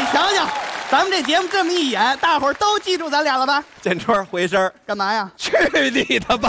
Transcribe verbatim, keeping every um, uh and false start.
瞧瞧，咱们这节目这么一演，大伙儿都记住咱俩了吧？ 建春回身， 干嘛呀？ 去你的吧！